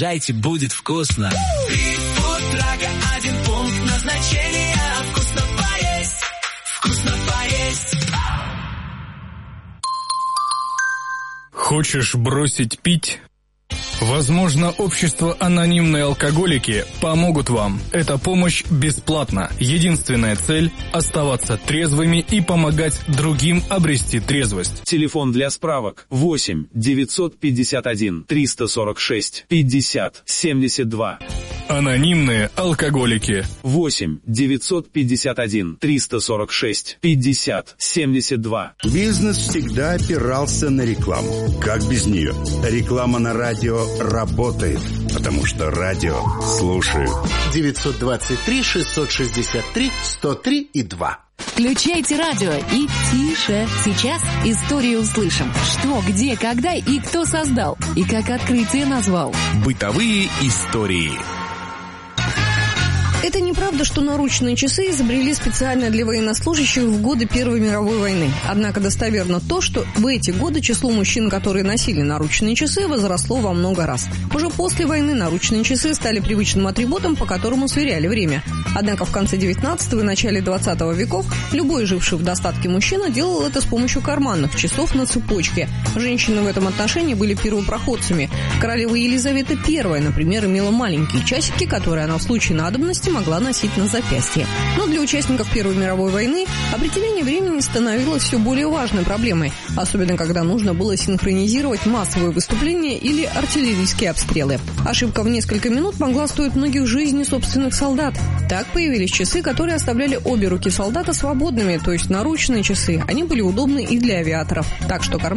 Дайте, будет вкусно. Фуд-трак, один пункт назначения. Вкусно поесть, вкусно поесть. Хочешь бросить пить? Возможно, общество «Анонимные алкоголики» помогут вам. Эта помощь бесплатна. Единственная цель – оставаться трезвыми и помогать другим обрести трезвость. Телефон для справок 8 951 346 50 72. «Анонимные алкоголики». 8 951 346 50 72. Бизнес всегда опирался на рекламу. Как без нее? Реклама на радио работает, потому что радио слушают. 923-663-103-2. Включайте радио и тише. Сейчас историю услышим. Что, где, когда и кто создал. И как открытие назвал. Бытовые истории. Это неправда, что наручные часы изобрели специально для военнослужащих в годы Первой мировой войны. Однако достоверно то, что в эти годы число мужчин, которые носили наручные часы, возросло во много раз. Уже после войны наручные часы стали привычным атрибутом, по которому сверяли время. Однако в конце 19 и начале 20 веков любой живший в достатке мужчина делал это с помощью карманных часов на цепочке. Женщины в этом отношении были первопроходцами. Королева Елизавета I, например, имела маленькие часики, которые она в случае надобности могла носить на запястье. Но для участников Первой мировой войны определение времени становилось все более важной проблемой, особенно когда нужно было синхронизировать массовые выступления или артиллерийские обстрелы. Ошибка в несколько минут могла стоить многих жизней собственных солдат. Так появились часы, которые оставляли обе руки солдата свободными, то есть наручные часы. Они были удобны и для авиаторов. Так что